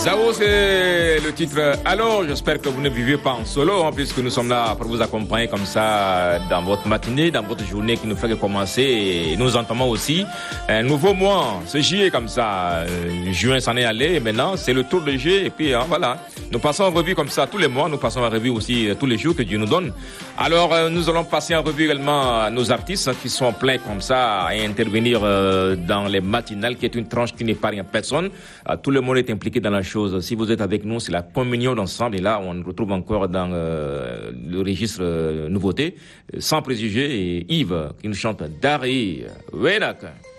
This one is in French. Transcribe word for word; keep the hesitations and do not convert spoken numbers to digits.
Zao, c'est le titre. Alors, j'espère que vous ne vivez pas en solo, hein, puisque nous sommes là pour vous accompagner comme ça dans votre matinée, dans votre journée qui nous fait commencer. Et nous entendons aussi un nouveau mois, ce juillet comme ça. Juin s'en est allé, et maintenant c'est le tour de juillet. Et puis hein, voilà, nous passons en revue comme ça tous les mois, nous passons en revue aussi tous les jours que Dieu nous donne. Alors, euh, nous allons passer en revue également nos artistes qui sont pleins comme ça à intervenir euh, dans les matinales, qui est une tranche qui n'épargne personne. Euh, tout le monde est impliqué dans la chose. Si vous êtes avec nous, c'est la communion d'ensemble. Et là, on nous retrouve encore dans euh, le registre euh, nouveauté, sans préjugés. Et Yves qui nous chante Dari Wenak.